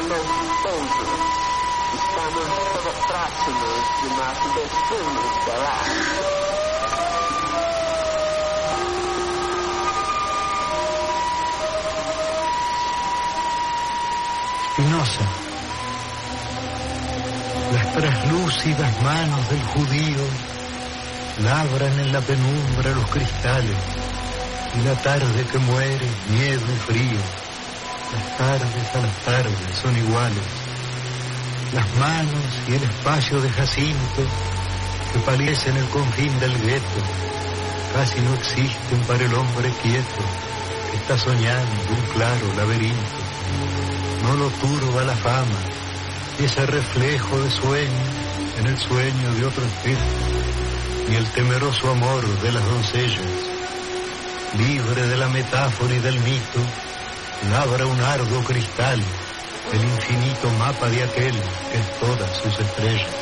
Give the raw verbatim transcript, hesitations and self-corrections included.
meus pousos. Estamos todos próximos de nosso destino estelar. Spinoza, las traslúcidas manos del judío labran en la penumbra los cristales, y la tarde que muere, miedo y frío, las tardes a las tardes son iguales. Las manos y el espacio de Jacinto, que palidece en el confín del gueto, casi no existen para el hombre quieto, que está soñando un claro laberinto. No lo turba la fama, y ese reflejo de sueño en el sueño de otro espejo, ni el temeroso amor de las doncellas. Libre de la metáfora y del mito, labra un arduo cristal, el infinito mapa de aquel que es todas sus estrellas.